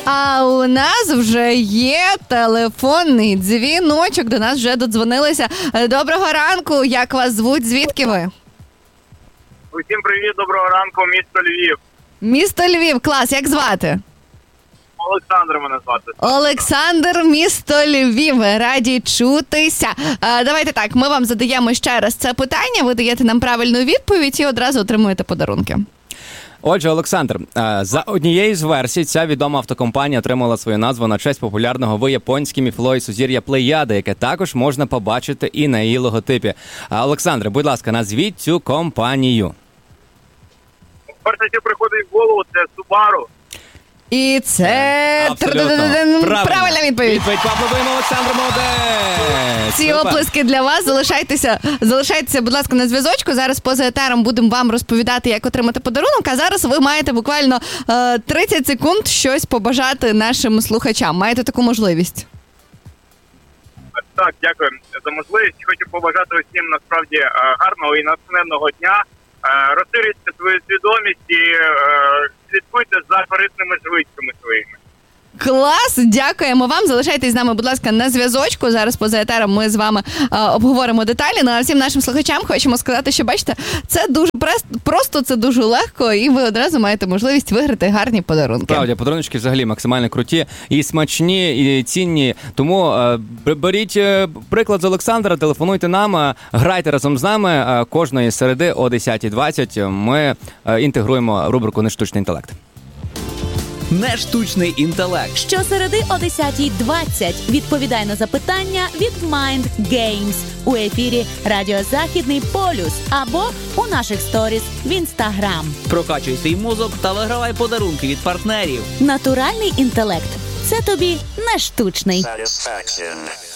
А у нас вже є телефонний дзвіночок, до нас вже додзвонилися. Доброго ранку, як вас звуть, звідки ви? Усім привіт, доброго ранку, місто Львів. Місто Львів, клас, як звати? Олександр мене звати. Олександр, місто Львів, раді чутися. Давайте так, ми вам задаємо ще раз це питання, ви даєте нам правильну відповідь і одразу отримуєте подарунки. Отже, Олександр, за однією з версій, ця відома автокомпанія отримала свою назву на честь популярного в японській міфології сузір'я Плеяди, яке також можна побачити і на її логотипі. Олександре, будь ласка, назвіть цю компанію. Перше, що приходить в голову, це Subaru. І це правильна відповідь. Поаплодуємо, Олександру, молодець! Ці оплески для вас. Залишайтеся, будь ласка, на зв'язочку. Зараз поза етером будемо вам розповідати, як отримати подарунок, а зараз ви маєте буквально 30 секунд щось побажати нашим слухачам. Маєте таку можливість. Так, дякую за можливість. Хочу побажати усім, насправді, гарного і натхненного дня. Розширюйте свою свідомість і слідкуйте за корисними звичками своїми. Клас, дякуємо вам. Залишайтесь з нами, будь ласка, на зв'язочку. Зараз поза етером ми з вами обговоримо деталі. Ну, а всім нашим слухачам хочемо сказати, що, бачите, це дуже просто, це дуже легко, і ви одразу маєте можливість виграти гарні подарунки. Справді, подарунки взагалі максимально круті, і смачні, і цінні. Тому беріть приклад з Олександра, телефонуйте нам, грайте разом з нами. Кожної середи о 10:20 ми інтегруємо рубрику «Нештучний інтелект». Нештучний інтелект. Щосереди о 10:20 відповідай на запитання від Mind Games у ефірі Радіо Західний Полюс або у наших сторіс в Інстаграм. Прокачуй свій мозок та вигравай подарунки від партнерів. Натуральний інтелект – це тобі не штучний. Satisfaction.